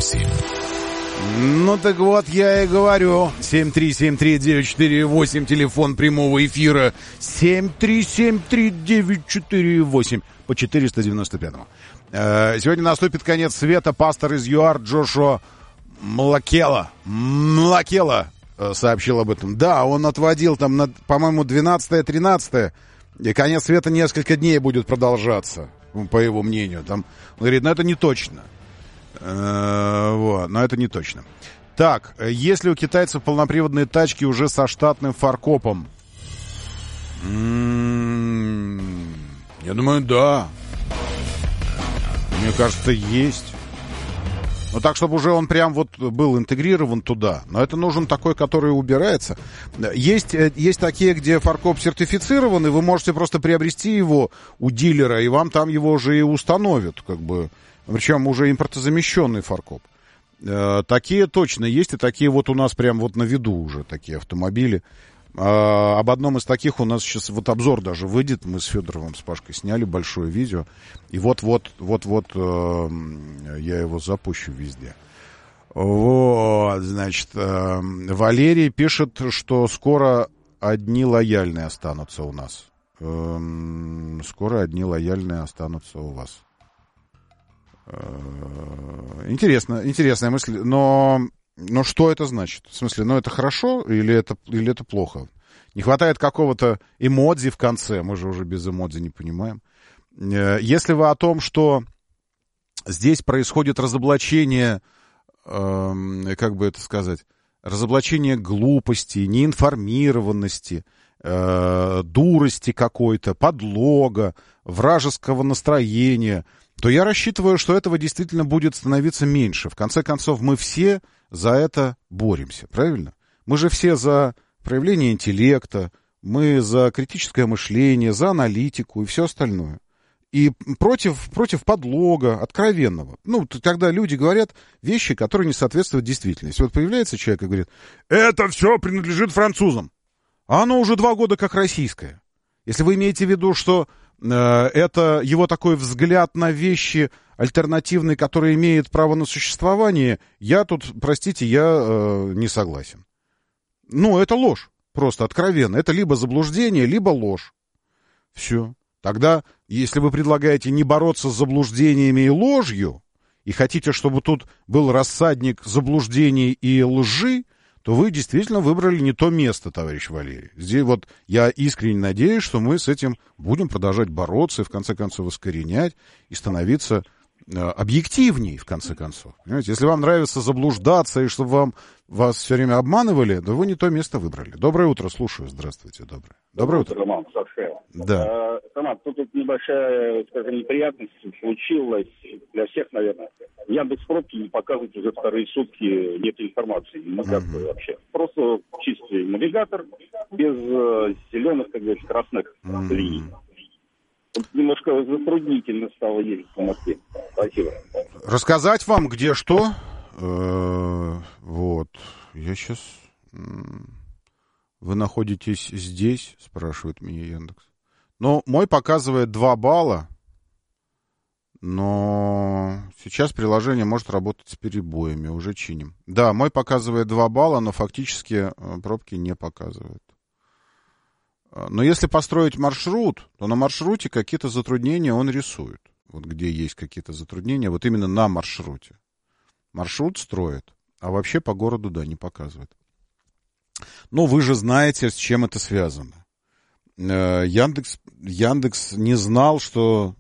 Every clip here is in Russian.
новости. Ну так вот, я и говорю. 7373948, телефон прямого эфира. 7373948 по 495-му. Сегодня наступит конец света. Пастор из ЮАР Джошуа Млакела сообщил об этом. Да, он отводил там, по-моему, 12-13. И конец света несколько дней будет продолжаться, по его мнению. Там, он говорит, это не точно. Вот, но это не точно. Так, есть ли у китайцев полноприводные тачки уже со штатным фаркопом? Я думаю, да. Мне кажется, есть. Ну, так, чтобы уже он прям вот был интегрирован туда. Но это нужен такой, который убирается. Есть такие, где фаркоп сертифицирован, и вы можете просто приобрести его у дилера, и вам там его уже и установят, как бы. Причем уже импортозамещенный фаркоп. Такие точно есть, и такие вот у нас прям вот на виду уже такие автомобили. Об одном из таких у нас сейчас вот обзор даже выйдет. Мы с Федоровым, с Пашкой сняли большое видео. И вот-вот я его запущу везде. Вот, значит, Валерий пишет, что скоро одни лояльные останутся у нас. Скоро одни лояльные останутся у вас. Интересная мысль, но что это значит? В смысле, это хорошо или это плохо? Не хватает какого-то эмодзи в конце, мы же уже без эмодзи не понимаем. Если вы о том, что здесь происходит разоблачение, как бы это сказать, разоблачение глупости, неинформированности, дурости какой-то, подлога, вражеского настроения, то я рассчитываю, что этого действительно будет становиться меньше. В конце концов, мы все за это боремся, правильно? Мы же все за проявление интеллекта, мы за критическое мышление, за аналитику и все остальное. И против подлога, откровенного. Когда люди говорят вещи, которые не соответствуют действительности. Вот появляется человек и говорит, это все принадлежит французам, а оно уже 2 года как российское. Если вы имеете в виду, что это его такой взгляд на вещи альтернативный, который имеет право на существование, я тут, простите, я не согласен. Это ложь, просто откровенно. Это либо заблуждение, либо ложь. Все. Тогда, если вы предлагаете не бороться с заблуждениями и ложью, и хотите, чтобы тут был рассадник заблуждений и лжи, то вы действительно выбрали не то место, товарищ Валерий. Здесь вот я искренне надеюсь, что мы с этим будем продолжать бороться и, в конце концов, искоренять и становиться объективнее, в конце концов. Понимаете? Если вам нравится заблуждаться и чтобы вас все время обманывали, то вы не то место выбрали. Доброе утро, слушаю. Здравствуйте, доброе утро. Роман, Сашел. Да. Роман, тут небольшая, скажем, неприятность случилась для всех, наверное. Яндекс пробки не показывает уже вторые сутки, нет информации. Вообще. Просто чистый навигатор, без зеленых, как говорится, красных линий. Тут немножко затруднительно стало ездить по Москве. Спасибо. Рассказать вам, где что? Вот. Я сейчас... Вы находитесь здесь, спрашивает меня Яндекс. Мой показывает 2 балла, но сейчас приложение может работать с перебоями, уже чиним. Да, мой показывает 2 балла, но фактически пробки не показывает. Но если построить маршрут, то на маршруте какие-то затруднения он рисует. Вот где есть какие-то затруднения, вот именно на маршруте. Маршрут строит, а вообще по городу, да, не показывает. Вы же знаете, с чем это связано. Яндекс не знал, что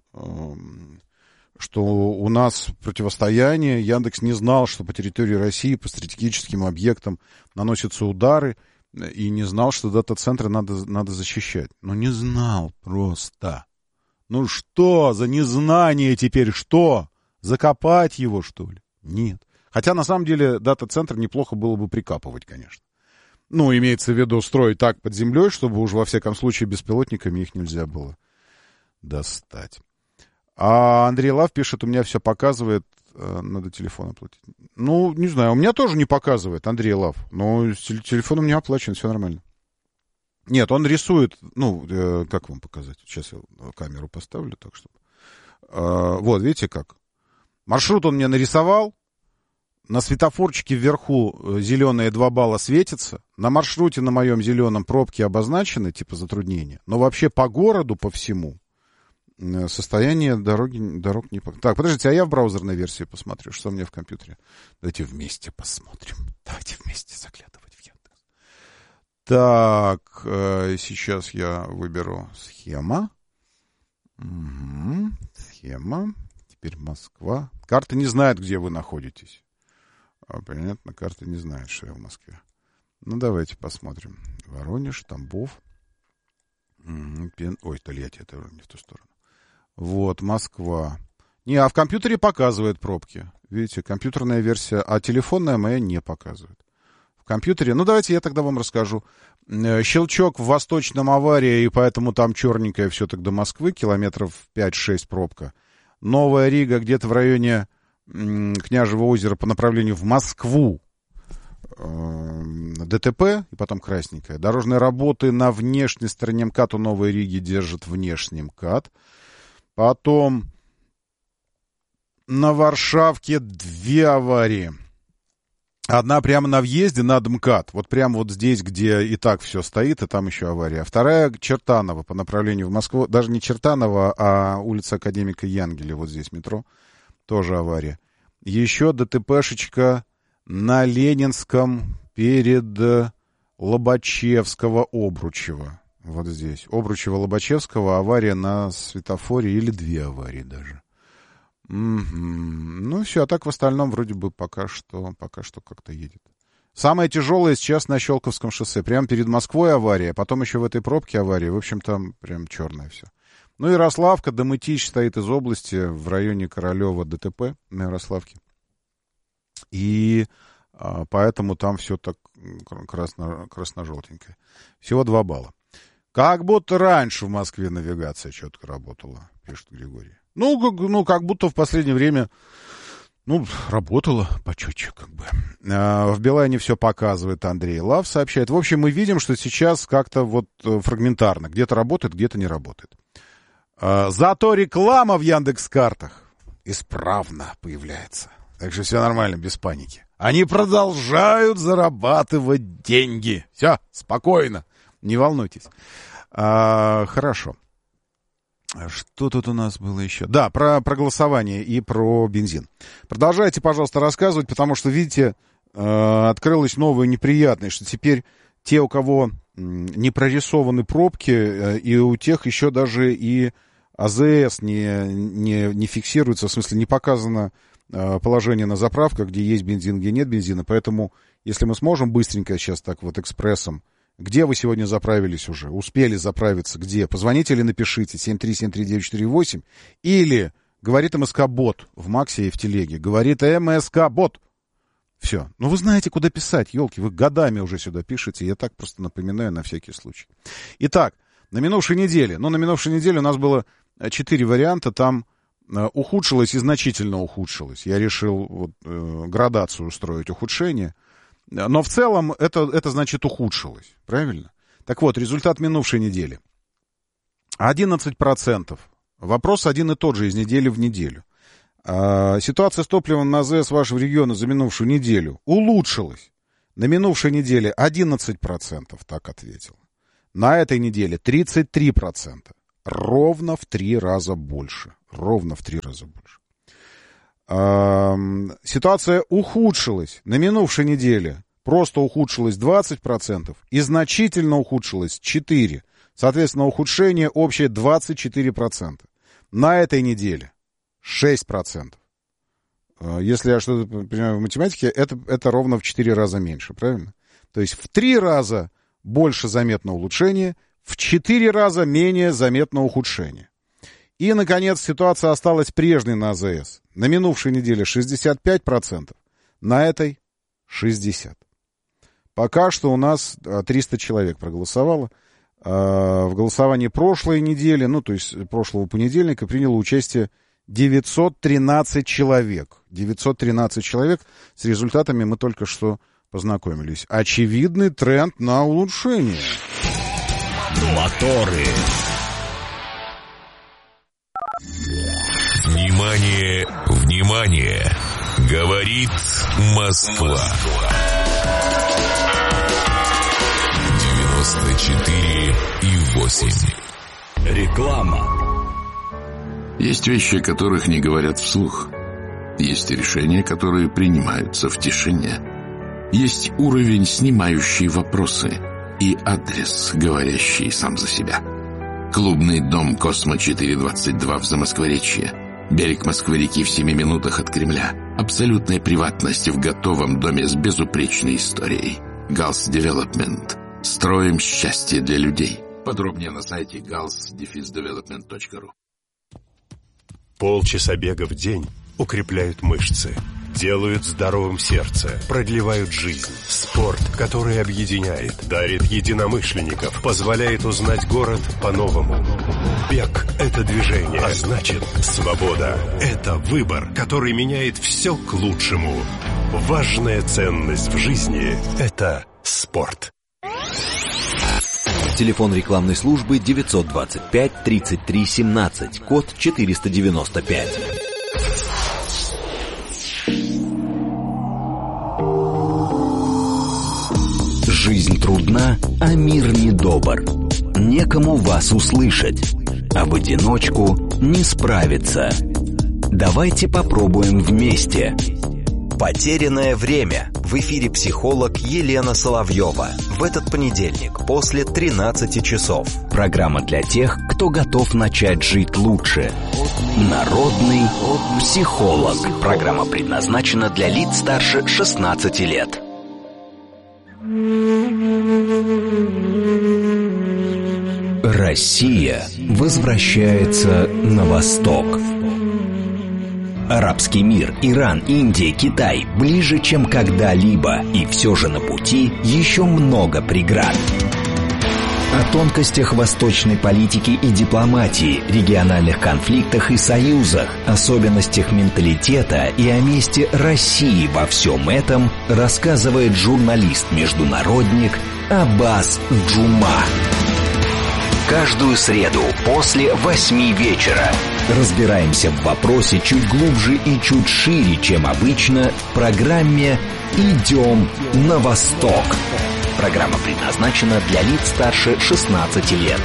у нас противостояние. Яндекс не знал, что по территории России по стратегическим объектам наносятся удары, и не знал, что дата-центры надо защищать. Не знал просто. Что за незнание теперь? Что? Закопать его, что ли? Нет. Хотя, на самом деле, дата-центр неплохо было бы прикапывать, конечно. Имеется в виду строить так под землей, чтобы уж во всяком случае беспилотниками их нельзя было достать. А Андрей Лав пишет, у меня все показывает, надо телефон оплатить. Не знаю, у меня тоже не показывает, Андрей Лав, но телефон у меня оплачен, все нормально. Нет, он рисует, как вам показать? Сейчас я камеру поставлю, так что... Вот, видите как? Маршрут он мне нарисовал, на светофорчике вверху зеленые 2 балла светятся. На маршруте на моем зеленом пробки обозначены, типа затруднения. Но вообще по городу, по всему, состояние дорог не... Так, подождите, а я в браузерной версии посмотрю, что у меня в компьютере. Давайте вместе посмотрим. Давайте вместе заглядывать в Яндекс. Так, сейчас я выберу схема. Угу, схема. Теперь Москва. Карта не знает, где вы находитесь. Понятно, карта не знает, что я в Москве. Ну, давайте посмотрим. Воронеж, Тамбов. Ой, Тольятти, это не в ту сторону. Вот, Москва. Не, а в компьютере показывает пробки. Видите, компьютерная версия, а телефонная моя не показывает. В компьютере, ну, давайте я тогда вам расскажу. Щелчок в Восточном авария, и поэтому там черненькое все так до Москвы, километров 5-6 пробка. Новая Рига где-то в районе Княжего озера по направлению в Москву. ДТП, и потом красненькая. Дорожные работы на внешней стороне МКАД у Новой Риги держат внешний МКАД. Потом на Варшавке 2 аварии. Одна прямо на въезде над МКАД. Вот прямо вот здесь, где и так все стоит, и там еще авария. Вторая Чертаново по направлению в Москву. Даже не Чертаново, а улица Академика Янгеля. Вот здесь метро. Тоже авария. Еще ДТПшечка на Ленинском перед Лобачевского-Обручева. Вот здесь. Обручева-Лобачевского авария на светофоре или 2 аварии даже. Ну, все, а так в остальном вроде бы пока что как-то едет. Самое тяжелое сейчас на Щелковском шоссе. Прямо перед Москвой авария, потом еще в этой пробке авария. В общем, там прям черное все. Ну, Ярославка, Домытич стоит из области в районе Королева ДТП на Ярославке. И поэтому там все так красно-желтенькое. Всего 2 балла. Как будто раньше в Москве навигация четко работала, пишет Григорий. Ну, как будто в последнее время, работала почетче, как бы. В Билайне все показывает, Андрей Лав сообщает. В общем, мы видим, что сейчас как-то вот фрагментарно. Где-то работает, где-то не работает. Зато реклама в Яндекс.Картах исправно появляется. Так что все нормально, без паники. Они продолжают зарабатывать деньги. Все, спокойно, не волнуйтесь. Хорошо. Что тут у нас было еще? Да, про голосование и про бензин. Продолжайте, пожалуйста, рассказывать, потому что, видите, открылась новая неприятность, что теперь те, у кого не прорисованы пробки, и у тех еще даже и АЗС не фиксируется, в смысле не показано положение на заправках, где есть бензин, где нет бензина. Поэтому, если мы сможем быстренько сейчас так вот экспрессом, где вы сегодня заправились уже? Успели заправиться? Где? Позвоните или напишите 7373948. Или говорит МСК-бот в Максе и в Телеге. Говорит МСК-бот. Все. Ну, вы знаете, куда писать, елки. Вы годами уже сюда пишете. Я так просто напоминаю на всякий случай. Итак, на минувшей неделе. На минувшей неделе у нас было 4 варианта. Там ухудшилось и значительно ухудшилось. Я решил градацию устроить, ухудшение. Но в целом это значит ухудшилось. Правильно? Так вот, результат минувшей недели. 11%. Вопрос один и тот же из недели в неделю. Ситуация с топливом на АЗС вашего региона за минувшую неделю улучшилась. На минувшей неделе 11% так ответил. На этой неделе 33%. Ровно в 3 раза больше. Ровно в 3 раза больше. Ситуация ухудшилась на минувшей неделе. Просто ухудшилась 20% и значительно ухудшилась 4%. Соответственно, ухудшение общее 24%. На этой неделе 6%. Если я что-то понимаю в математике, это ровно в 4 раза меньше, правильно? То есть в 3 раза больше заметно улучшение, в 4 раза менее заметно ухудшение. И, наконец, ситуация осталась прежней на АЗС. На минувшей неделе 65%, на этой 60%. Пока что у нас 300 человек проголосовало. В голосовании прошлой недели, то есть прошлого понедельника, приняло участие 913 человек. 913 человек. С результатами мы только что познакомились. Очевидный тренд на улучшение. Моторы. Внимание, внимание! Говорит Москва. 94,8. Реклама. Есть вещи, о которых не говорят вслух. Есть решения, которые принимаются в тишине. Есть уровень, снимающий вопросы, и адрес, говорящий сам за себя. Клубный дом «Космо-422» в Замоскворечье. Берег Москвы-реки в 7 минутах от Кремля. Абсолютная приватность в готовом доме с безупречной историей. Галс Девелопмент. Строим счастье для людей. Подробнее на сайте gals-development.ru. Полчаса бега в день укрепляют мышцы, делают здоровым сердце, продлевают жизнь. Спорт, который объединяет, дарит единомышленников, позволяет узнать город по-новому. Бег – это движение, а значит, свобода – это выбор, который меняет все к лучшему. Важная ценность в жизни – это спорт. Телефон рекламной службы 925-33-17, код 495. Жизнь трудна, а мир недобр. Некому вас услышать, а в одиночку не справиться. Давайте попробуем вместе. Потерянное время. В эфире психолог Елена Соловьева. В этот понедельник после 13 часов. Программа для тех, кто готов начать жить лучше. Народный психолог. Программа предназначена для лиц старше 16 лет. Россия возвращается на восток. Арабский мир, Иран, Индия, Китай ближе, чем когда-либо, и все же на пути еще много преград. О тонкостях восточной политики и дипломатии, региональных конфликтах и союзах, особенностях менталитета и о месте России во всем этом рассказывает журналист-международник Аббас Джума. Каждую среду после 8 вечера разбираемся в вопросе чуть глубже и чуть шире, чем обычно, в программе «Идем на восток». Программа предназначена для лиц старше 16 лет.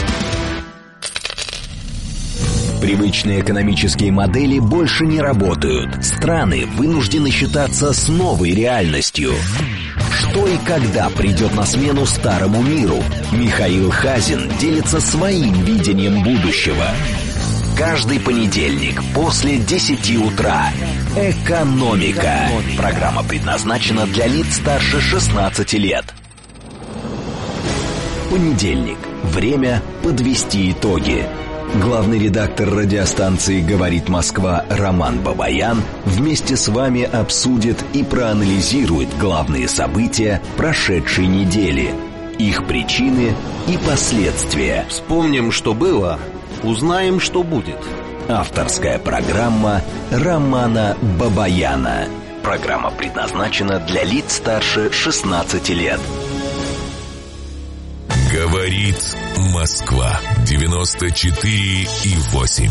Привычные экономические модели больше не работают. Страны вынуждены считаться с новой реальностью. Что и когда придет на смену старому миру? Михаил Хазин делится своим видением будущего. Каждый понедельник после 10 утра. «Экономика». Программа предназначена для лиц старше 16 лет. Понедельник. Время подвести итоги. Главный редактор радиостанции «Говорит Москва» Роман Бабаян вместе с вами обсудит и проанализирует главные события прошедшей недели, их причины и последствия. Вспомним, что было, узнаем, что будет. Авторская программа Романа Бабаяна. Программа предназначена для лиц старше 16 лет. Говорит Москва. 94,8.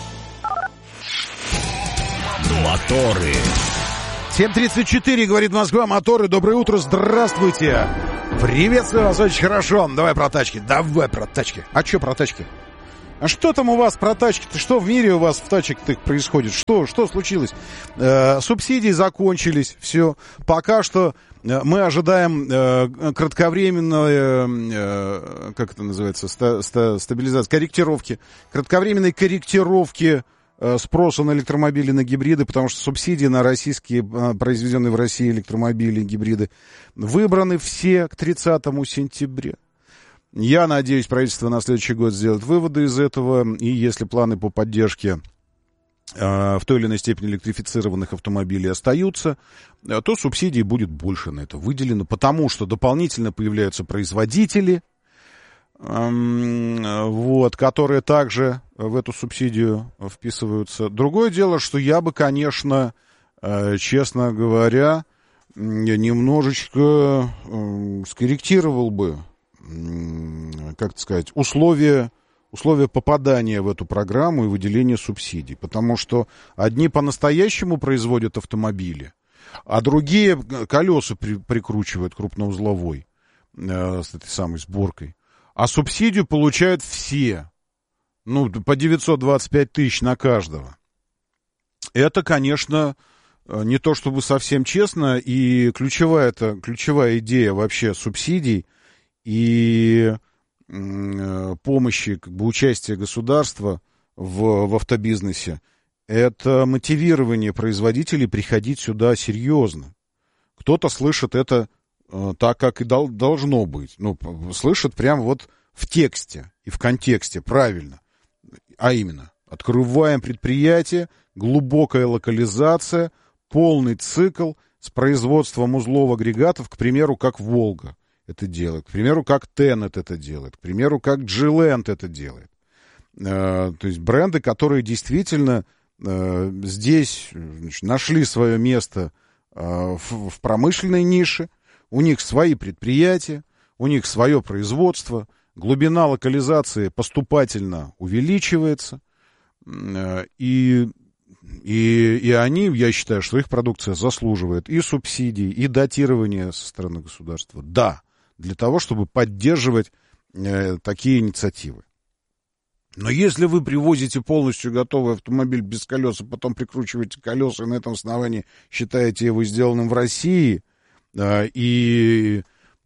Моторы. 7:34, говорит Москва, моторы. Доброе утро, здравствуйте. Приветствую вас очень хорошо. Давай про тачки. А что про тачки? А что там у вас про тачки-то? Что в мире у вас в тачках происходит? Что случилось? Субсидии закончились, все. Пока что мы ожидаем кратковременной, как это называется, стабилизации, корректировки. Кратковременной корректировки спроса на электромобили, на гибриды, потому что субсидии на российские, произведенные в России электромобили и гибриды выбраны все к 30 сентября. Я надеюсь, правительство на следующий год сделает выводы из этого, и если планы по поддержке в той или иной степени электрифицированных автомобилей остаются, то субсидий будет больше на это выделено, потому что дополнительно появляются производители, которые также в эту субсидию вписываются. Другое дело, что я бы, конечно, честно говоря, немножечко скорректировал бы, как это сказать, условия попадания в эту программу и выделения субсидий. Потому что одни по-настоящему производят автомобили, А другие колеса прикручивают крупноузловой с этой самой сборкой. А субсидию получают все. Ну, по 925 тысяч на каждого. Это, конечно, не то чтобы совсем честно. И ключевая идея вообще субсидий и помощи, как бы участия государства в автобизнесе, это мотивирование производителей приходить сюда серьезно. Кто-то слышит это так, как и должно быть. Ну, слышит прямо вот в тексте и в контексте, правильно. А именно, открываем предприятие, глубокая локализация, полный цикл с производством узлов агрегатов, к примеру, как «Волга» это делает, к примеру, как «Тенет» это делает, к примеру, как «Джилэнд» это делает. То есть бренды, которые действительно здесь, значит, нашли свое место в промышленной нише, у них свои предприятия, у них свое производство, глубина локализации поступательно увеличивается, и они, я считаю, что их продукция заслуживает и субсидий, и датирования со стороны государства. Да, для того, чтобы поддерживать такие инициативы. Но если вы привозите полностью готовый автомобиль без колес, а потом прикручиваете колеса и на этом основании считаете его сделанным в России, и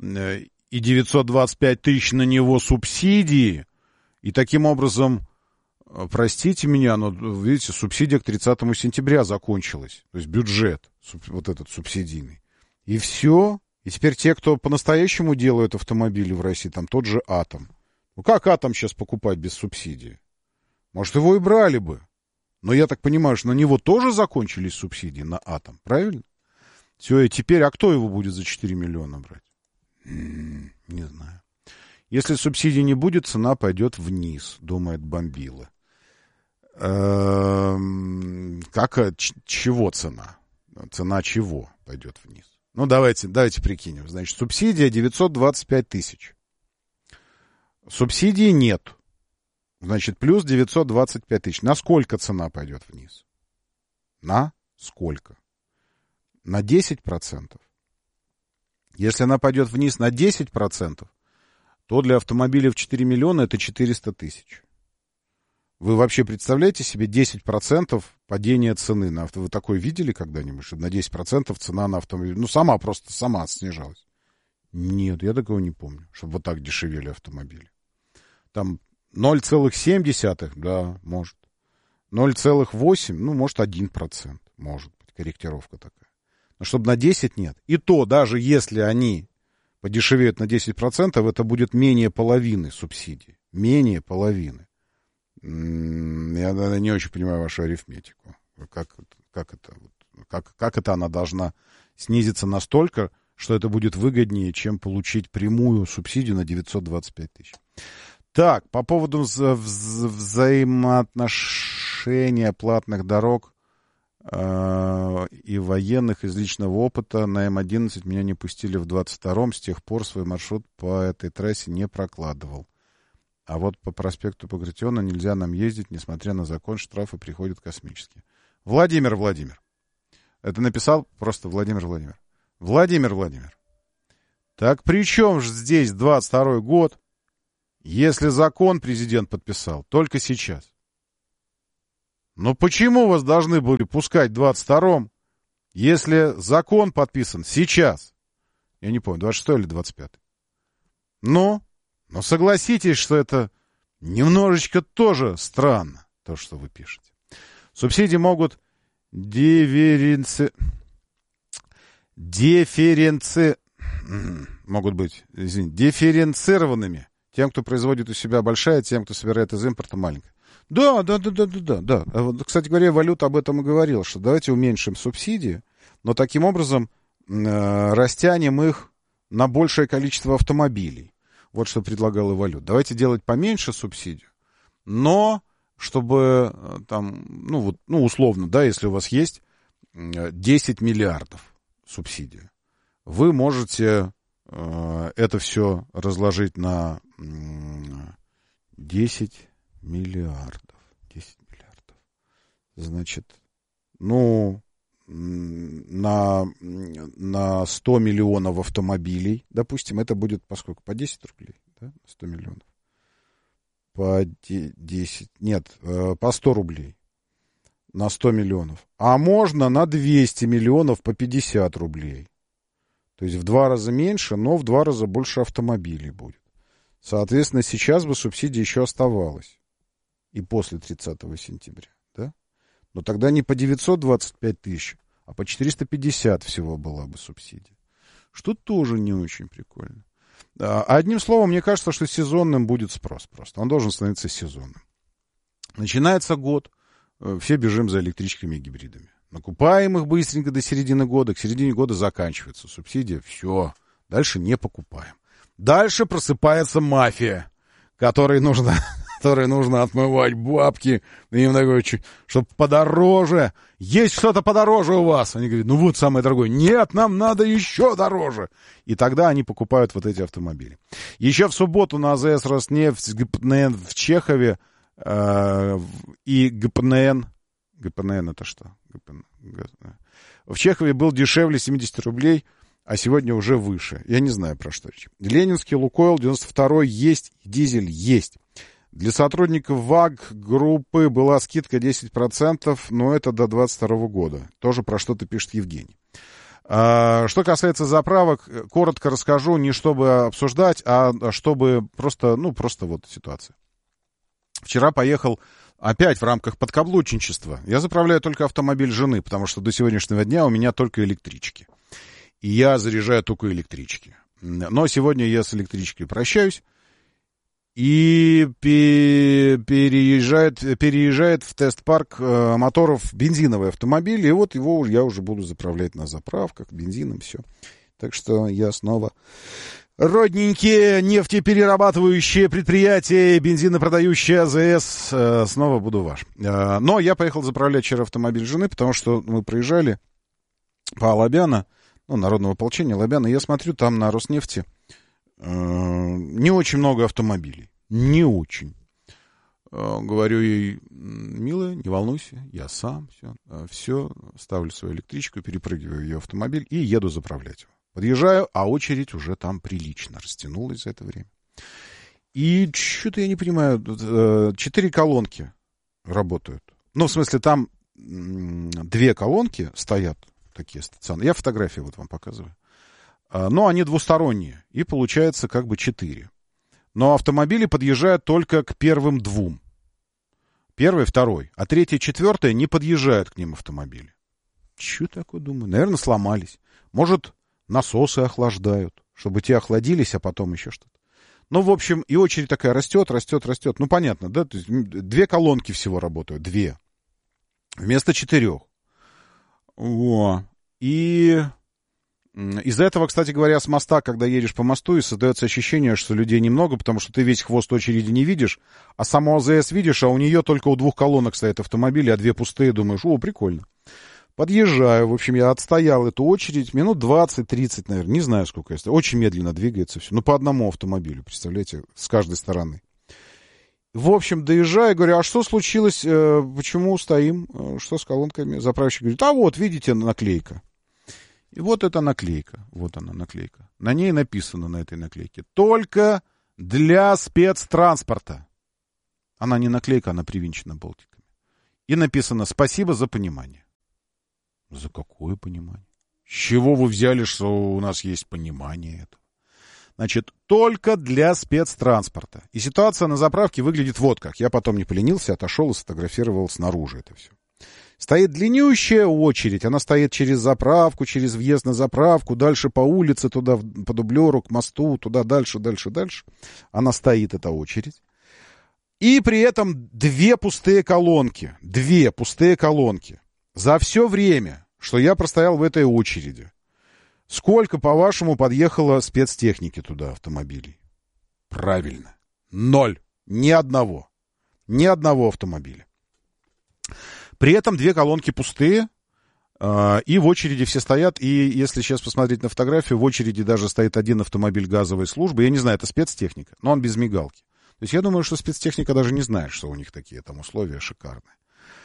925 тысяч на него субсидии, и таким образом, простите меня, но, видите, субсидия к 30 сентября закончилась, то есть бюджет вот этот субсидийный. И все. И теперь те, кто по-настоящему делают автомобили в России, там тот же «Атом». Ну как «Атом» сейчас покупать без субсидии? Может, его и брали бы. Но я так понимаю, что на него тоже закончились субсидии, на «Атом», правильно? Все, и теперь, а кто его будет за 4 миллиона брать? Не знаю. Если субсидий не будет, цена пойдет вниз, думает Бомбила. Чего цена? Цена чего пойдет вниз? Ну, давайте прикинем. Значит, субсидия 925 тысяч. Субсидии нет. Значит, плюс 925 тысяч. На сколько цена пойдет вниз? На сколько? На 10%. Если она пойдет вниз на 10%, то для автомобиля в 4 миллиона это 400 тысяч. Вы вообще представляете себе 10% падения цены на авто? Вы такое видели когда-нибудь, что на 10% цена на автомобиль? Ну, сама снижалась. Нет, я такого не помню, чтобы вот так дешевели автомобили. Там 0,7, да, может. 0,8, ну, может, 1%. Может быть, корректировка такая. Но чтобы на 10 нет. И то, даже если они подешевеют на 10%, это будет менее половины субсидий. Менее половины. Я не очень понимаю вашу арифметику. Как это она должна снизиться настолько, что это будет выгоднее, чем получить прямую субсидию на 925 тысяч. Так, по поводу взаимоотношения платных дорог и военных из личного опыта на М-11 меня не пустили в 22-м, с тех пор свой маршрут по этой трассе не прокладывал. А вот по проспекту Багратиона нельзя нам ездить, несмотря на закон, штрафы приходят космические. Владимир. Это написал просто Владимир. Владимир. Так при чем же здесь 22-й год, если закон президент подписал только сейчас? Но почему вас должны были пускать в 22-м, если закон подписан сейчас? Я не помню, 26-й или 25-й. Но согласитесь, что это немножечко тоже странно, то, что вы пишете. Субсидии могут дифференцированными. Тем, кто производит у себя большая, тем, кто собирает из импорта маленькая. Да. Кстати говоря, валюта об этом и говорила, что давайте уменьшим субсидии, но таким образом растянем их на большее количество автомобилей. Вот что предлагал и валют. Давайте делать поменьше субсидию, но чтобы там, условно, да, если у вас есть 10 миллиардов субсидия, вы можете это все разложить на 10 миллиардов. 10 миллиардов. Значит, на 100 миллионов автомобилей, допустим, это будет по сколько? По 10 рублей, да? 100 миллионов. По 10, нет, по 100 рублей на 100 миллионов. А можно на 200 миллионов по 50 рублей. То есть в 2 раза меньше, но в 2 раза больше автомобилей будет. Соответственно, сейчас бы субсидия еще оставалась. И после 30 сентября, да? Но тогда не по 925 тысяч, а по 450 всего была бы субсидия. Что тоже не очень прикольно. Одним словом, мне кажется, что сезонным будет спрос просто. Он должен становиться сезонным. Начинается год, все бежим за электричками и гибридами. Накупаем их быстренько до середины года, к середине года заканчивается субсидия, все, дальше не покупаем. Дальше просыпается мафия, которой нужно отмывать бабки, им такое, чтобы подороже. Есть что-то подороже у вас? Они говорят, ну вот самое дорогое. Нет, нам надо еще дороже. И тогда они покупают вот эти автомобили. Еще в субботу на АЗС Роснефть, ГПНН в Чехове и ГПНН. ГПНН это что? В Чехове был дешевле 70 рублей, а сегодня уже выше. Я не знаю, про что речь. Ленинский Лукойл 92-й есть, дизель есть. Для сотрудников ВАГ группы была скидка 10%, но это до 2022 года. Тоже про что-то пишет Евгений. Что касается заправок, коротко расскажу, не чтобы обсуждать, а чтобы просто вот ситуация. Вчера поехал опять в рамках подкаблучничества. Я заправляю только автомобиль жены, потому что до сегодняшнего дня у меня только электрички. И я заряжаю только электрички. Но сегодня я с электричкой прощаюсь. И переезжает в тест-парк моторов бензиновый автомобиль. И вот его я уже буду заправлять на заправках, бензином, все. Так что я снова... Родненькие нефтеперерабатывающие предприятия, бензинопродающие АЗС, снова буду ваш. Но я поехал заправлять вчера автомобиль жены, потому что мы проезжали по Лобяна, народного ополчения Лобяна. Я смотрю, там на Роснефти не очень много автомобилей. Не очень. Говорю ей, милая, не волнуйся, я сам все, ставлю свою электричку, перепрыгиваю ее автомобиль и еду заправлять его. Подъезжаю, а очередь уже там прилично растянулась за это время. И что-то я не понимаю, 4 колонки работают. В смысле, там 2 колонки стоят, такие стационарные. Я фотографии вот вам показываю. Но они двусторонние, и получается как бы 4. Но автомобили подъезжают только к первым 2. Первый, второй. А 3, 4 не подъезжают к ним автомобили. Что такое, думаю? Наверное, сломались. Может, насосы охлаждают, чтобы те охладились, а потом еще что-то. В общем, и очередь такая растет. Понятно, да? То есть 2 колонки всего работают. 2. Вместо 4. И из-за этого, кстати говоря, с моста, когда едешь по мосту, и создается ощущение, что людей немного, потому что ты весь хвост очереди не видишь, а саму АЗС видишь, а у нее только у 2 колонок стоят автомобили, а 2 пустые, думаешь, прикольно. Подъезжаю, в общем, я отстоял эту очередь минут 20-30, наверное, не знаю, сколько я стоял. Очень медленно двигается все, по одному автомобилю, представляете, с каждой стороны. В общем, доезжаю, говорю, а что случилось, почему стоим, что с колонками? Заправщик говорит, вот, видите, наклейка. И вот эта наклейка, вот она наклейка. На ней написано, на этой наклейке, только для спецтранспорта. Она не наклейка, она привинчена болтиками. И написано, спасибо за понимание. За какое понимание? С чего вы взяли, что у нас есть понимание этого? Значит, только для спецтранспорта. И ситуация на заправке выглядит вот как. Я потом не поленился, отошел и сфотографировал снаружи это все. Стоит длиннющая очередь. Она стоит через заправку, через въезд на заправку, дальше по улице, туда, по дублеру, к мосту, туда, дальше. Она стоит, эта очередь. И при этом 2 пустые колонки. 2 пустые колонки. За все время, что я простоял в этой очереди, сколько, по-вашему, подъехало спецтехники туда, автомобилей? Правильно. 0. Ни одного. Ни одного автомобиля. При этом 2 колонки пустые, и в очереди все стоят. И если сейчас посмотреть на фотографию, в очереди даже стоит 1 автомобиль газовой службы. Я не знаю, это спецтехника, но он без мигалки. То есть я думаю, что спецтехника даже не знает, что у них такие там условия шикарные.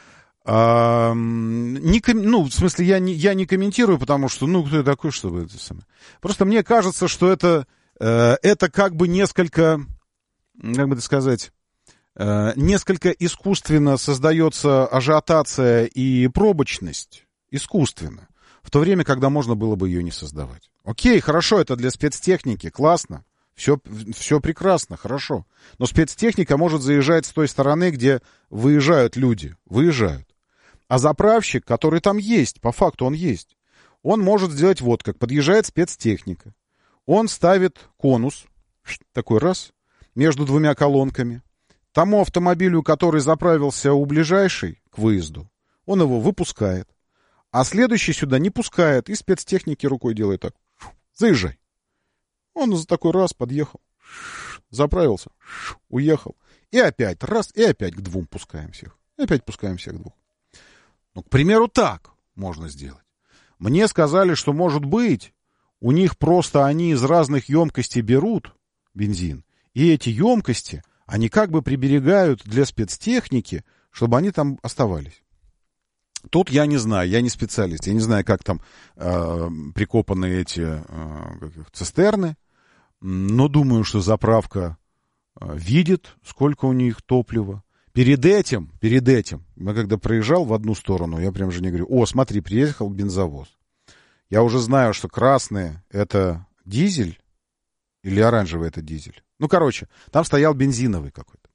в смысле, я не комментирую, потому что, кто я такой, чтобы это самое. Просто мне кажется, что это как бы несколько, как бы это сказать, несколько искусственно создается ажиотация и пробочность. Искусственно. В то время, когда можно было бы ее не создавать. Окей, хорошо, это для спецтехники, классно. Все прекрасно, хорошо. Но спецтехника может заезжать с той стороны, где выезжают люди. Выезжают. А заправщик, который там есть, по факту он есть, он может сделать вот как. Подъезжает спецтехника. Он ставит конус, такой раз, между двумя колонками. Тому автомобилю, который заправился у ближайшей к выезду, он его выпускает. А следующий сюда не пускает. И спецтехники рукой делает так. Заезжай. Он за такой раз подъехал. Заправился. Уехал. И опять раз, и опять к двум пускаем всех. И опять пускаем всех двух. К примеру, так можно сделать. Мне сказали, что, может быть, у них просто они из разных емкостей берут бензин. И эти емкости, они как бы приберегают для спецтехники, чтобы они там оставались. Тут я не знаю, я не специалист. Я не знаю, как там прикопаны эти цистерны. Но думаю, что заправка видит, сколько у них топлива. Перед этим, я когда проезжал в одну сторону, я прям жене говорю, смотри, приехал бензовоз. Я уже знаю, что красный — это дизель или оранжевый — это дизель. Там стоял бензиновый какой-то.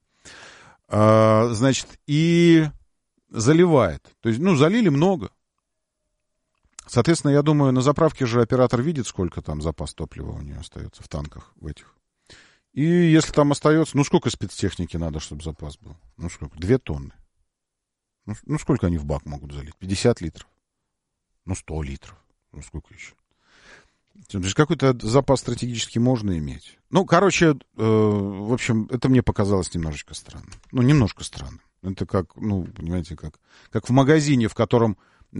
И заливает. То есть, залили много. Соответственно, я думаю, на заправке же оператор видит, сколько там запас топлива у нее остается в танках в этих. И если там остается... сколько спецтехники надо, чтобы запас был? 2 тонны. Сколько они в бак могут залить? 50 литров. 100 литров. Сколько еще? То есть какой-то запас стратегически можно иметь. В общем, это мне показалось немножечко странным. Немножко странным. Это как, понимаете, как в магазине, в котором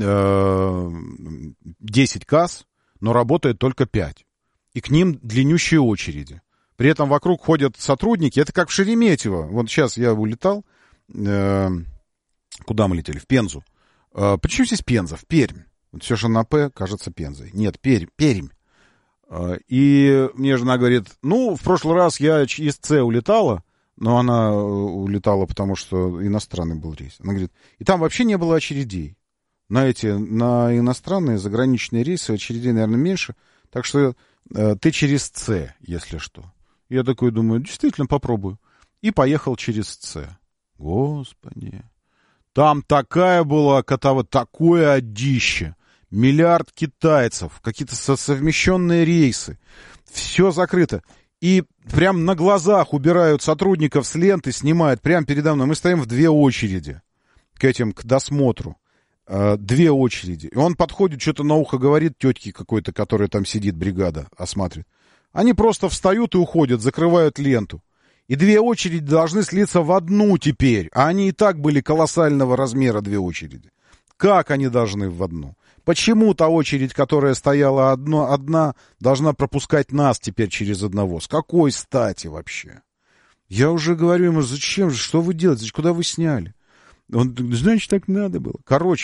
10 касс, но работает только 5. И к ним длиннющие очереди. При этом вокруг ходят сотрудники. Это как в Шереметьево. Вот сейчас я улетал. Куда мы летели? В Пензу. Почему здесь Пенза? В Пермь. Вот все, что на П, кажется Пензой. Нет, Пермь. И мне жена говорит, в прошлый раз я из С улетала, но она улетала, потому что иностранный был рейс. Она говорит, и там вообще не было очередей. На иностранные заграничные рейсы очередей, наверное, меньше. Так что ты через С, если что. Я такой думаю, действительно попробую. И поехал через С. Господи. Там такая была такое одище. Миллиард китайцев, какие-то совмещенные рейсы. Все закрыто. И прям на глазах убирают сотрудников с ленты, снимают прямо передо мной. Мы стоим в 2 очереди к досмотру. 2 очереди. И он подходит, что-то на ухо говорит тетке какой-то, которая там сидит, бригада осматривает. Они просто встают и уходят, закрывают ленту. И 2 очереди должны слиться в одну теперь. А они и так были колоссального размера, 2 очереди. Как они должны в одну? Почему та очередь, которая стояла одна, должна пропускать нас теперь через одного? С какой стати вообще? Я уже говорю ему, зачем же, что вы делаете, куда вы сняли? Он, значит, так надо было.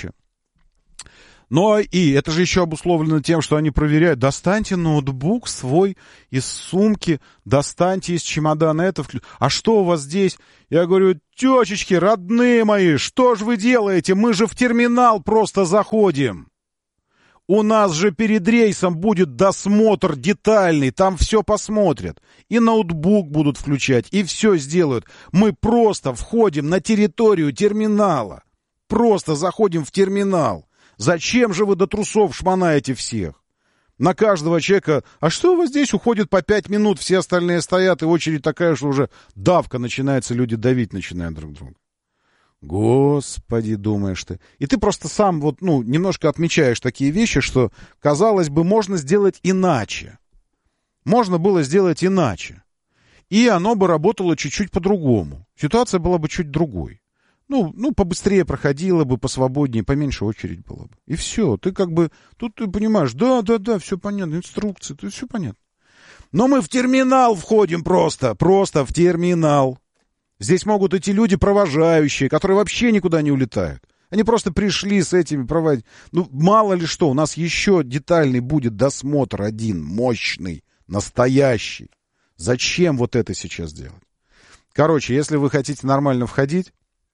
Но и это же еще обусловлено тем, что они проверяют. Достаньте ноутбук свой из сумки, достаньте из чемодана это. А что у вас здесь? Я говорю, течечки, родные мои, что же вы делаете? Мы же в терминал просто заходим. У нас же перед рейсом будет досмотр детальный, там все посмотрят. И ноутбук будут включать, и все сделают. Мы просто входим на территорию терминала. Просто заходим в терминал. Зачем же вы до трусов шмонаете всех? На каждого человека, а что у вас здесь уходит по 5 минут, все остальные стоят, и очередь такая, что уже давка начинается, люди давить начинают друг друга. Господи, думаешь ты. И ты просто сам немножко отмечаешь такие вещи, что, казалось бы, можно сделать иначе. Можно было сделать иначе. И оно бы работало чуть-чуть по-другому. Ситуация была бы чуть другой. Побыстрее проходила бы, посвободнее, поменьше очередь была бы. И все. Ты тут ты понимаешь, да, все понятно, инструкции, тут все понятно. Но мы в терминал входим просто в терминал. Здесь могут идти люди провожающие, которые вообще никуда не улетают. Они просто пришли с этими проводить. Ну, мало ли что, у нас еще детальный будет досмотр один, мощный, настоящий. Зачем вот это сейчас делать? Короче, если вы хотите нормально входить,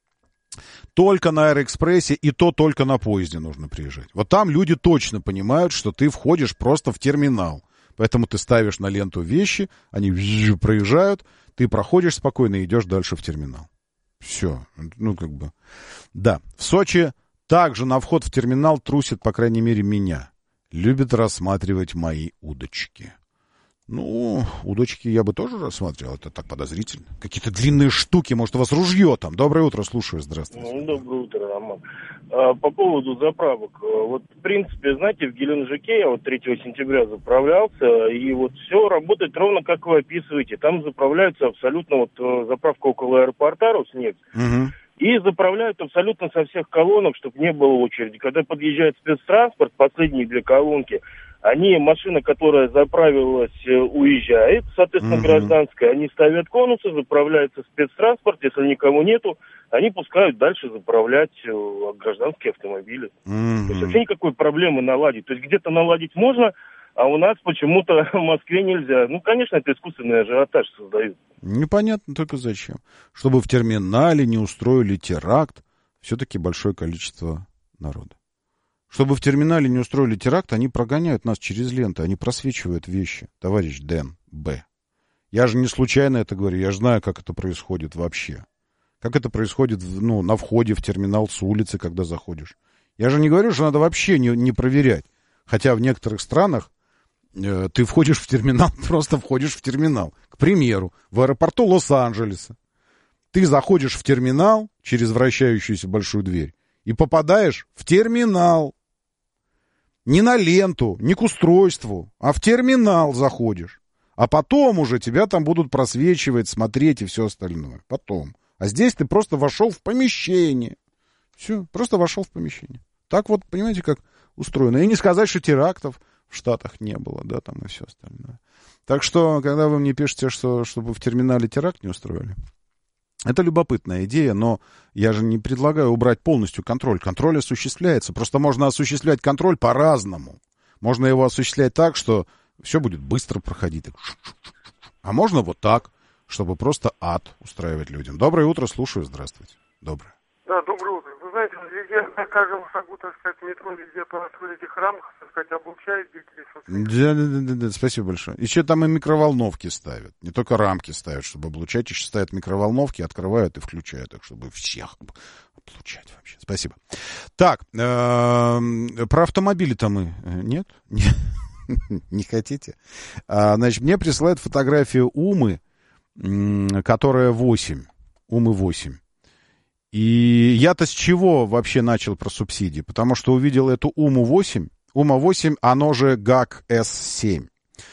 только на Аэроэкспрессе и то только на поезде нужно приезжать. Вот там люди точно понимают, что ты входишь просто в терминал. Поэтому ты ставишь на ленту вещи, они проезжают, ты проходишь спокойно и идешь дальше в терминал. Все. Ну, как бы. Да. В Сочи также на вход в терминал трусит, по крайней мере, меня. Любит рассматривать мои удочки. Ну, удочки я бы тоже рассматривал. Это так подозрительно. Какие-то длинные штуки. Может, у вас ружье там. Доброе утро, слушаю. Здравствуйте. Доброе утро, Роман. По поводу заправок. Вот, в принципе, знаете, в Геленджике я вот 3 сентября заправлялся, и вот все работает ровно как вы описываете. Там заправляются абсолютно, вот заправка около аэропорта Роснефть, и заправляют абсолютно со всех колонок, чтобы не было очереди. Когда подъезжает спецтранспорт, последний для колонки, машина, которая заправилась, уезжает, соответственно, гражданская, они ставят конусы, заправляется спецтранспорт, если никого нету, они пускают дальше заправлять гражданские автомобили. То есть вообще никакой проблемы наладить. То есть где-то наладить можно, а у нас почему-то в Москве нельзя. Ну, конечно, это искусственный ажиотаж создают. Непонятно только зачем. Чтобы в терминале не устроили теракт, все-таки большое количество народа. Чтобы в терминале не устроили теракт, они прогоняют нас через ленты, они просвечивают вещи. Товарищ Дэн Б. Я же не случайно это говорю, я же знаю, как это происходит вообще. Как это происходит на входе в терминал с улицы, когда заходишь. Я же не говорю, что надо вообще не проверять. Хотя в некоторых странах ты входишь в терминал, просто входишь в терминал. К примеру, в аэропорту Лос-Анджелеса. Ты заходишь в терминал через вращающуюся большую дверь и попадаешь в терминал. Не на ленту, не к устройству, а в терминал заходишь. А потом уже тебя там будут просвечивать, смотреть и все остальное. Потом. А здесь ты просто вошел в помещение. Все, просто вошел в помещение. Так вот, понимаете, как устроено. И не сказать, что терактов в Штатах не было, да, там и все остальное. Так что, когда вы мне пишете, чтобы в терминале теракт не устроили, это любопытная идея, но я же не предлагаю убрать полностью контроль. Контроль осуществляется. Просто можно осуществлять контроль по-разному. Можно его осуществлять так, что все будет быстро проходить. А можно вот так, чтобы просто ад устраивать людям. Доброе утро, слушаю. Здравствуйте. Доброе. Да, доброе утро. Вы знаете, везде, на каждом шагу, так сказать, метро, везде в этих рамках, так сказать, облучают детей. Да, спасибо большое. Еще там и микроволновки ставят. Не только рамки ставят, чтобы облучать, еще ставят микроволновки, открывают и включают, так чтобы всех облучать вообще. Спасибо. Так, про автомобили-то мы... Нет? Не хотите? Значит, мне присылают фотографию Умы, которая 8. Умы 8. И я-то с чего вообще начал про субсидии? Потому что увидел эту Уму 8. Ума 8, оно же ГАК С7.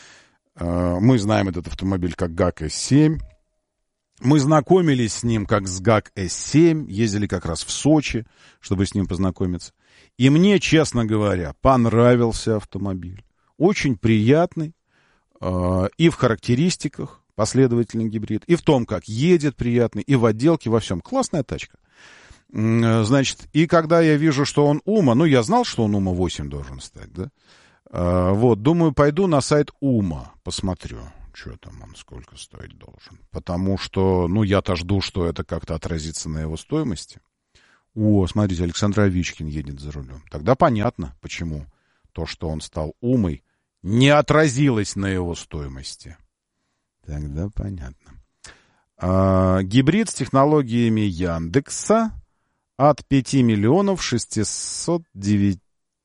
Мы знаем этот автомобиль как ГАК С7. Мы знакомились с ним как с ГАК С7. Ездили как раз в Сочи, чтобы с ним познакомиться. И мне, честно говоря, понравился автомобиль. Очень приятный. И в характеристиках последовательный гибрид. И в том, как едет приятный. И в отделке, во всем. Классная тачка. Значит, и когда я вижу, что он Ума, я знал, что он Ума 8 должен стать, да? Вот, думаю, пойду на сайт Ума, посмотрю, что там он, сколько стоить должен. Потому что, я-то жду, что это как-то отразится на его стоимости. О, смотрите, Александр Овечкин едет за рулем. Тогда понятно, почему то, что он стал Умой, не отразилось на его стоимости. Тогда понятно. Гибрид с технологиями Яндекса от 5 миллионов 690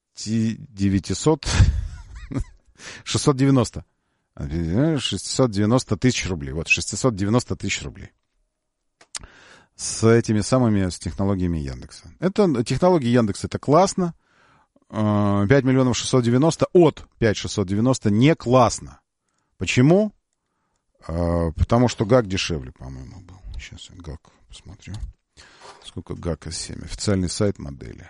тысяч рублей. Вот, 690 тысяч рублей. С этими самыми, с технологиями Яндекса. Технологии Яндекса, это классно. 5 миллионов 690 от 5690 не классно. Почему? Потому что ГАК дешевле, по-моему, был. Сейчас я ГАК посмотрю. Сколько ГАК С7? Официальный сайт модели.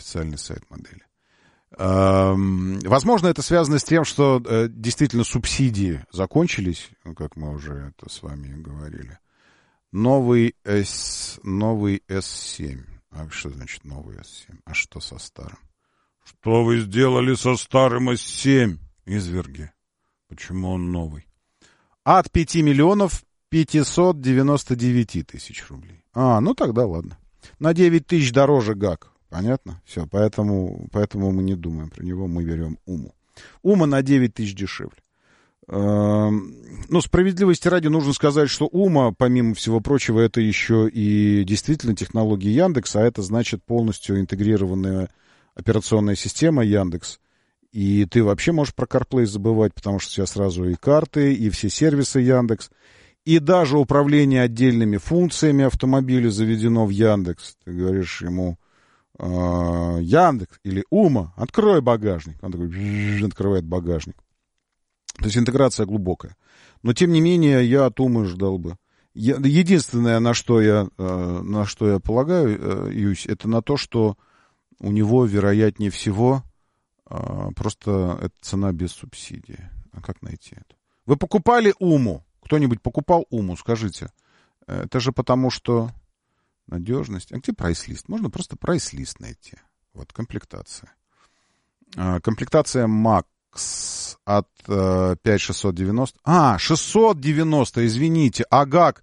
Возможно, это связано с тем, что действительно субсидии закончились, как мы уже это с вами говорили. Новый S7. А что значит новый S7? А что со старым? Что вы сделали со старым S7, изверги? Почему он новый? От 5 миллионов 599 тысяч рублей. Ну тогда ладно. На 9 тысяч дороже ГАК. Понятно? Все, поэтому мы не думаем про него, мы берем Уму. Ума на 9 тысяч дешевле. Справедливости ради нужно сказать, что Ума, помимо всего прочего, это еще и действительно технологии Яндекса, а это значит полностью интегрированная операционная система Яндекс. И ты вообще можешь про CarPlay забывать, потому что у тебя сразу и карты, и все сервисы Яндекс, и даже управление отдельными функциями автомобиля заведено в Яндекс. Ты говоришь ему: Яндекс или Ума, открой багажник. Он такой открывает багажник. То есть интеграция глубокая. Но, тем не менее, я от Умы ждал бы. Единственное, на что я полагаюсь, это на то, что у него, вероятнее всего, просто это цена без субсидии. А как найти это? Вы покупали Уму? Кто-нибудь покупал Уму? Скажите. Это же потому, что надежность. А где прайс-лист? Можно просто прайс-лист найти. Вот, комплектация. Комплектация Max от 5690. 690, извините. А ГАК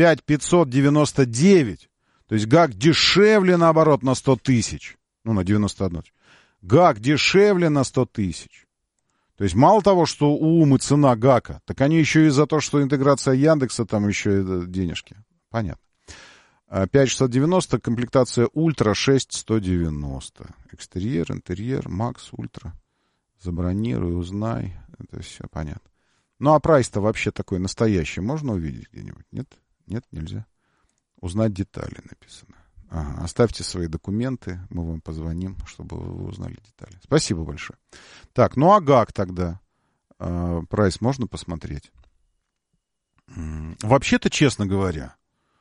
5599. То есть ГАК дешевле, наоборот, на 100 тысяч. На 91. ГАК дешевле на 100 тысяч. То есть мало того, что у Умы цена ГАКа, так они еще и за то, что интеграция Яндекса, там еще и денежки. Понятно. 5690, комплектация Ультра 6190. Экстерьер, интерьер, Макс, Ультра. Забронируй, узнай. Это все понятно. А прайс-то вообще такой настоящий. Можно увидеть где-нибудь? Нет? Нет, нельзя. Узнать детали написано. Оставьте свои документы, мы вам позвоним, чтобы вы узнали детали. Спасибо большое. Так, а ГАК тогда? Прайс можно посмотреть? Вообще-то, честно говоря,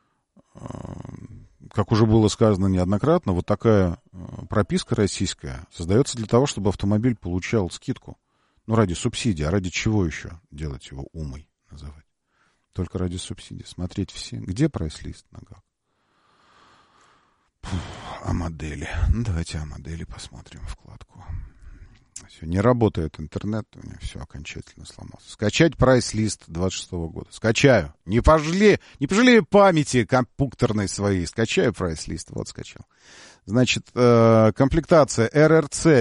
как уже было сказано неоднократно, вот такая прописка российская создается для того, чтобы автомобиль получал скидку. Ради субсидий. А ради чего еще делать его Умой называть? Только ради субсидий. Смотреть все. Где прайс-лист на ГАК? А модели. Давайте о модели посмотрим вкладку. Все, не работает интернет, у меня все окончательно сломался. Скачать прайс-лист 26-го года. Скачаю. Не пожалею памяти компьютерной своей. Скачаю прайс-лист. Вот скачал. Значит, комплектация РРЦ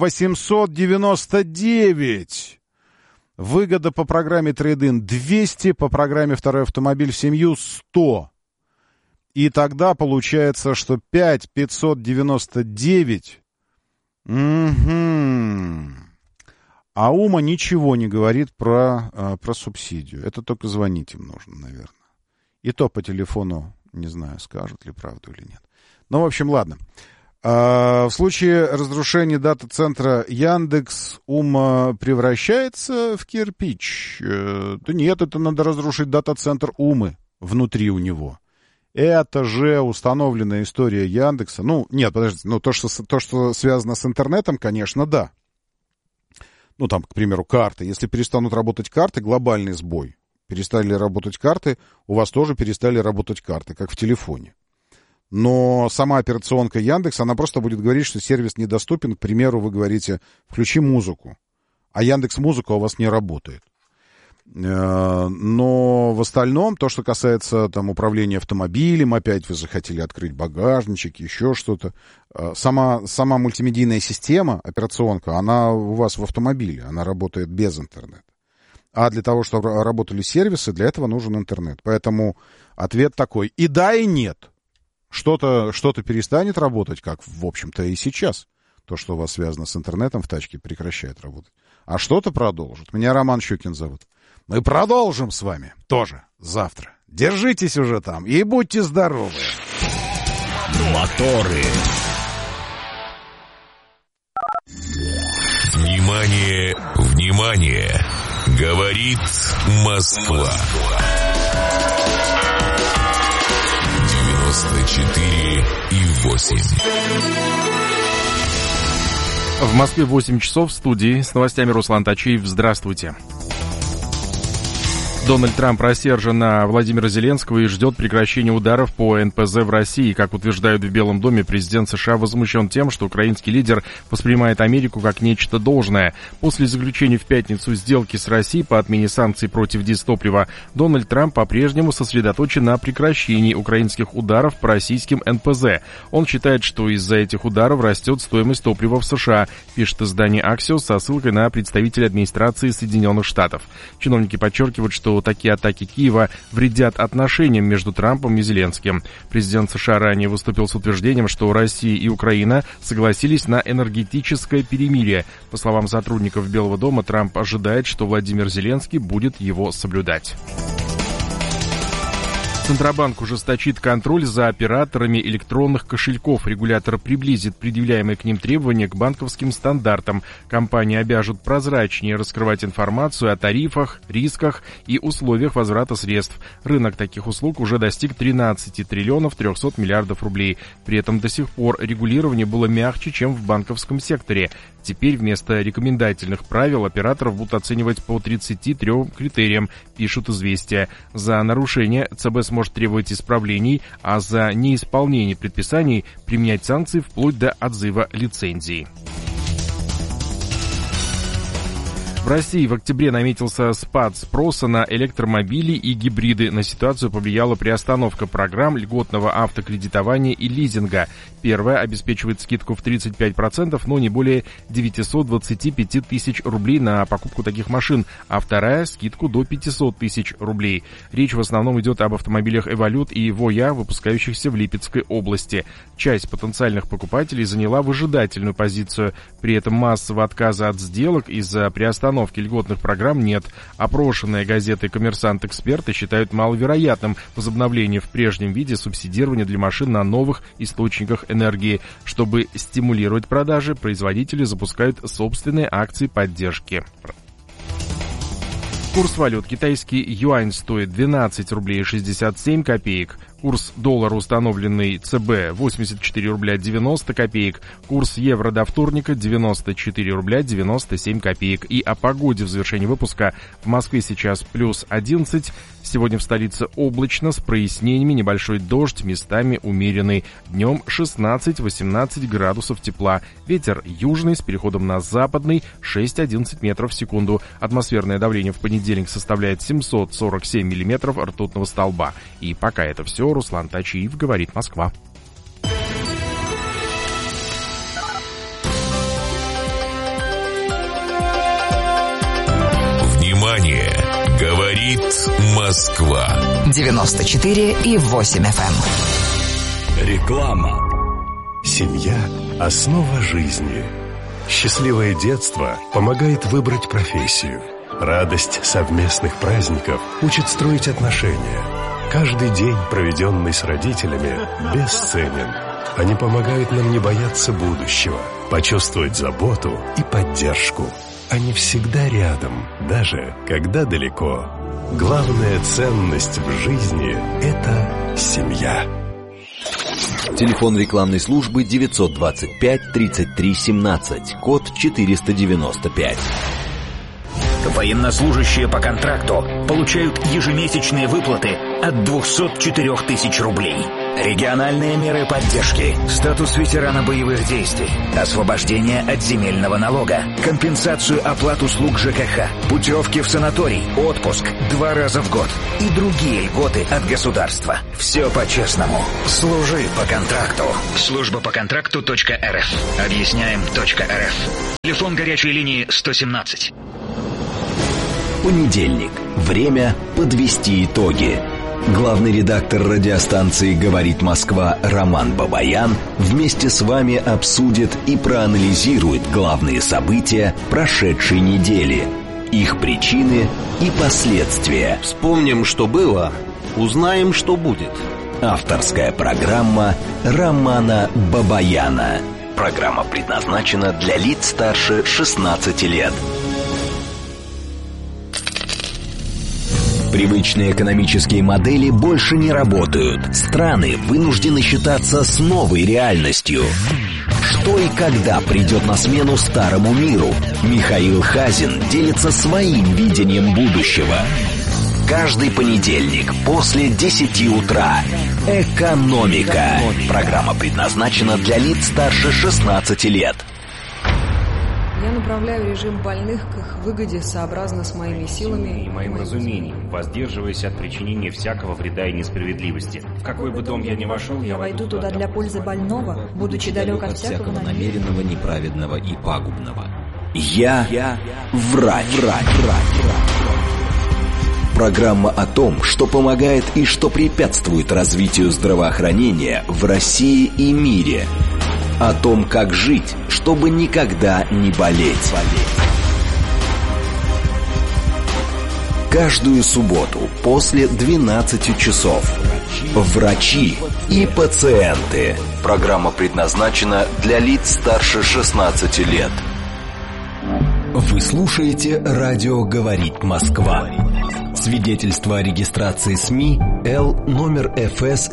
5899. Выгода по программе Trade-in 200, по программе «Второй автомобиль в семью» 100. И тогда получается, что 5599. А Ума ничего не говорит про субсидию. Это только звонить им нужно, наверное. И то по телефону, не знаю, скажут ли правду или нет. В общем, ладно. В случае разрушения дата-центра Яндекс, Ума превращается в кирпич. Да нет, это надо разрушить дата-центр Умы внутри у него. Это же установленная история Яндекса. Нет, подождите. То, что связано с интернетом, конечно, да. Там, к примеру, карты. Если перестанут работать карты, глобальный сбой. Перестали работать карты, у вас тоже перестали работать карты, как в телефоне. Но сама операционка Яндекса, она просто будет говорить, что сервис недоступен. К примеру, вы говорите, включи музыку. А Яндекс.Музыка у вас не работает. Но в остальном, то, что касается управления автомобилем, опять вы захотели открыть багажничек, еще что-то. Сама мультимедийная система, операционка, она у вас в автомобиле, она работает без интернета. А для того, чтобы работали сервисы, для этого нужен интернет. Поэтому ответ такой: и да, и нет. Что-то перестанет работать, как, в общем-то, и сейчас. То, что у вас связано с интернетом в тачке, прекращает работать. А что-то продолжит. Меня Роман Щукин зовут. Мы продолжим с вами тоже завтра. Держитесь уже там и будьте здоровы. Моторы. Внимание, внимание! Говорит Москва. 94,8. В Москве 8 часов, в студии с новостями Руслан Тачиев. Здравствуйте. Дональд Трамп рассержен на Владимира Зеленского и ждет прекращения ударов по НПЗ в России. Как утверждают в Белом доме, президент США возмущен тем, что украинский лидер воспринимает Америку как нечто должное. После заключения в пятницу сделки с Россией по отмене санкций против дизтоплива, Дональд Трамп по-прежнему сосредоточен на прекращении украинских ударов по российским НПЗ. Он считает, что из-за этих ударов растет стоимость топлива в США, пишет издание Axios со ссылкой на представителя администрации Соединенных Штатов. Чиновники подчеркивают, что такие атаки Киева вредят отношениям между Трампом и Зеленским. Президент США ранее выступил с утверждением, что Россия и Украина согласились на энергетическое перемирие. По словам сотрудников Белого дома, Трамп ожидает, что Владимир Зеленский будет его соблюдать. Центробанк ужесточит контроль за операторами электронных кошельков. Регулятор приблизит предъявляемые к ним требования к банковским стандартам. Компании обяжут прозрачнее раскрывать информацию о тарифах, рисках и условиях возврата средств. Рынок таких услуг уже достиг 13 триллионов 300 миллиардов рублей. При этом до сих пор регулирование было мягче, чем в банковском секторе. Теперь вместо рекомендательных правил операторов будут оценивать по 33 критериям, пишут «Известия». За нарушение ЦБ сможет требовать исправлений, а за неисполнение предписаний применять санкции вплоть до отзыва лицензии. В России в октябре наметился спад спроса на электромобили и гибриды. На ситуацию повлияла приостановка программ льготного автокредитования и лизинга. Первая обеспечивает скидку в 35%, но не более 925 тысяч рублей на покупку таких машин, а вторая — скидку до 500 тысяч рублей. Речь в основном идет об автомобилях «Эволют» и «Воя», выпускающихся в Липецкой области. Часть потенциальных покупателей заняла выжидательную позицию. При этом массового отказа от сделок из-за приостановки льготных программ нет. Опрошенные газетой «Коммерсант» эксперты считают маловероятным возобновление в прежнем виде субсидирования для машин на новых источниках энергии. Чтобы стимулировать продажи, производители запускают собственные акции поддержки. Курс валют. Китайский юань стоит 12 рублей 67 копеек. Курс доллара, установленный ЦБ, 84 рубля 90 копеек. Курс евро до вторника 94 рубля 97 копеек. И о погоде в завершении выпуска. В Москве сейчас плюс 11. Сегодня в столице облачно, с прояснениями, небольшой дождь, местами умеренный. Днем 16-18 градусов тепла. Ветер южный с переходом на западный 6-11 метров в секунду. Атмосферное давление в понедельник составляет 747 миллиметров ртутного столба. И пока это все. Руслан Тачиев, говорит Москва. Внимание! Говорит Москва. 94,8 FM. Реклама. Семья – основа жизни. Счастливое детство помогает выбрать профессию. Радость совместных праздников учит строить отношения. Каждый день, проведенный с родителями, бесценен. Они помогают нам не бояться будущего, почувствовать заботу и поддержку. Они всегда рядом, даже когда далеко. Главная ценность в жизни – это семья. Телефон рекламной службы 925 33 17, код 495. Военнослужащие по контракту получают ежемесячные выплаты от 204 тысяч рублей. Региональные меры поддержки, статус ветерана боевых действий, освобождение от земельного налога, компенсацию оплат услуг ЖКХ, путевки в санаторий, отпуск 2 раза в год и другие льготы от государства. Все по-честному. Служи по контракту. Служба по контракту.рф. Объясняем.рф. Телефон горячей линии 117. Понедельник. Время подвести итоги. Главный редактор радиостанции «Говорит Москва» Роман Бабаян вместе с вами обсудит и проанализирует главные события прошедшей недели, их причины и последствия. Вспомним, что было, узнаем, что будет. Авторская программа Романа Бабаяна. Программа предназначена для лиц старше 16 лет. Привычные экономические модели больше не работают. Страны вынуждены считаться с новой реальностью. Что и когда придет на смену старому миру? Михаил Хазин делится своим видением будущего. Каждый понедельник после 10 утра. «Экономика». Программа предназначена для лиц старше 16 лет. Я направляю режим больных к их выгоде сообразно с моими силами и моим разумением, воздерживаясь от причинения всякого вреда и несправедливости. В какой бы дом я ни вошел, я войду туда для пользы больного, будучи далек от всякого намеренного, неправедного и пагубного. Я врач. Программа о том, что помогает и что препятствует развитию здравоохранения в России и мире. О том, как жить, чтобы никогда не болеть. Каждую субботу после 12 часов. Врачи и пациенты. Программа предназначена для лиц старше 16 лет. Вы слушаете «Радио говорит Москва». Свидетельство о регистрации СМИ Л номер ФС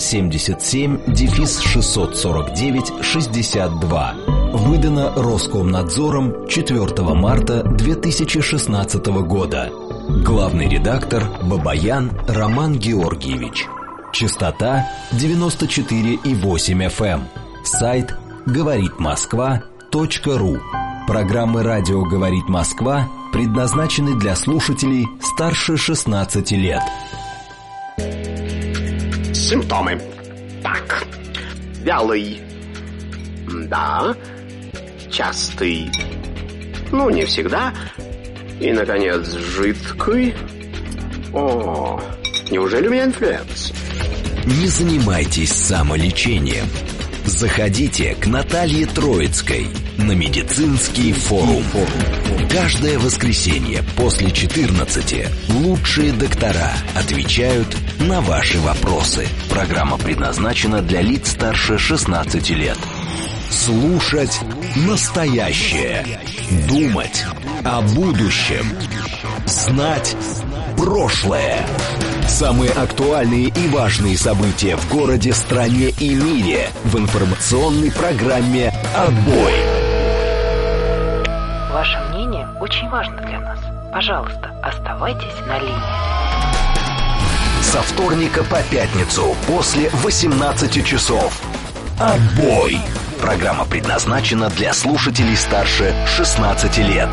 77-649-62. Выдано Роскомнадзором 4 марта 2016 года. Главный редактор Бабаян Роман Георгиевич. Частота 94,8 FM. Сайт говоритмосква.ру. Программы «Радио говорит Москва» предназначены для слушателей старше 16 лет. Симптомы. Так. Вялый. Да. Частый. Ну, не всегда. И, наконец, жидкий. О, неужели у меня инфлюенс? Не занимайтесь самолечением. Заходите к Наталье Троицкой на медицинский форум. Каждое воскресенье после 14 лучшие доктора отвечают на ваши вопросы. Программа предназначена для лиц старше 16 лет. Слушать настоящее. Думать о будущем. Знать прошлое. Самые актуальные и важные события в городе, стране и мире в информационной программе «Отбой». Ваше мнение очень важно для нас. Пожалуйста, оставайтесь на линии. Со вторника по пятницу после 18 часов. «Отбой». Программа предназначена для слушателей старше 16 лет.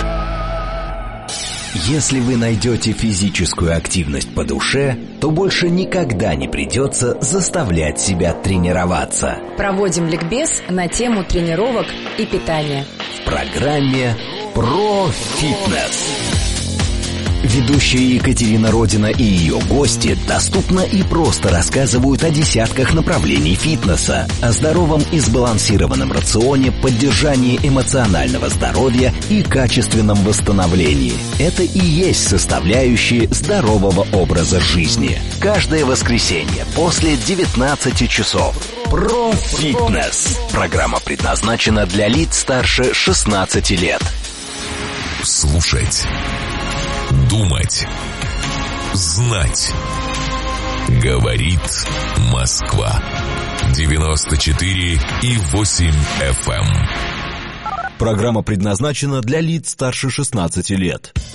Если вы найдете физическую активность по душе, то больше никогда не придется заставлять себя тренироваться. Проводим ликбез на тему тренировок и питания. В программе «Про фитнес». Ведущая Екатерина Родина и ее гости доступно и просто рассказывают о десятках направлений фитнеса, о здоровом и сбалансированном рационе, поддержании эмоционального здоровья и качественном восстановлении. Это и есть составляющие здорового образа жизни. Каждое воскресенье после 19 часов. Про фитнес. Программа предназначена для лиц старше 16 лет. Слушать. Думать. Знать. Говорит Москва. 94,8 FM. Программа предназначена для лиц старше 16 лет.